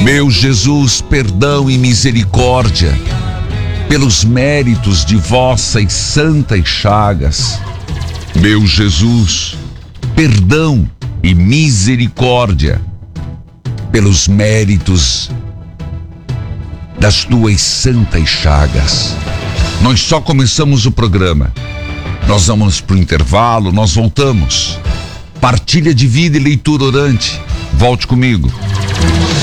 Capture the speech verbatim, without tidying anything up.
Meu Jesus, perdão e misericórdia, pelos méritos de vossas santas chagas. Meu Jesus, perdão e misericórdia, pelos méritos das tuas santas chagas. Nós só começamos o programa. Nós vamos para o intervalo, nós voltamos. Partilha de vida e leitura orante. Volte comigo.